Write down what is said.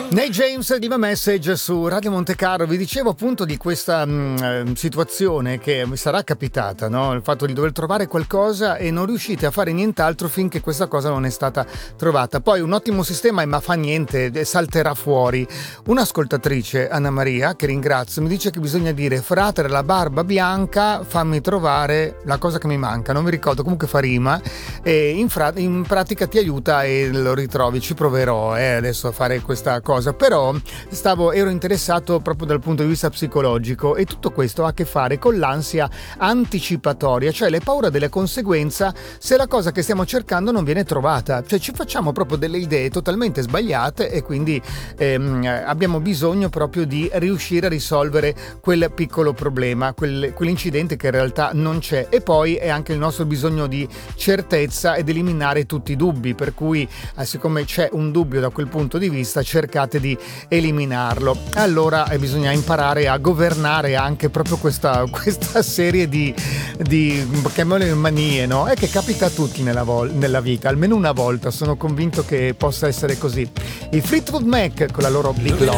Nei James di The Message su Radio Montecarlo. Vi dicevo appunto di questa situazione che mi sarà capitata, no? Il fatto di dover trovare qualcosa e non riuscite a fare nient'altro finché questa cosa non è stata trovata. Poi un ottimo sistema ma fa niente, salterà fuori. Un'ascoltatrice, Anna Maria, che ringrazio, mi dice che bisogna dire: frate, la barba bianca, fammi trovare la cosa che mi manca. Non mi ricordo, comunque fa rima e in pratica ti aiuta e lo ritrovi. Ci proverò adesso a fare questa cosa, però ero interessato proprio dal punto di vista psicologico, e tutto questo ha a che fare con l'ansia anticipatoria, cioè le paure delle conseguenze se la cosa che stiamo cercando non viene trovata. Cioè ci facciamo proprio delle idee totalmente sbagliate e quindi abbiamo bisogno proprio di riuscire a risolvere quel piccolo problema, quell'incidente che in realtà non c'è. E poi è anche il nostro bisogno di certezza ed eliminare tutti i dubbi, per cui siccome c'è un dubbio da quel punto di vista, cercate di eliminarlo. Allora bisogna imparare a governare anche proprio questa serie di chiamiamole manie, no? Che capita a tutti nella vita, almeno una volta. Sono convinto che possa essere così. I Fleetwood Mac con la loro Big Love.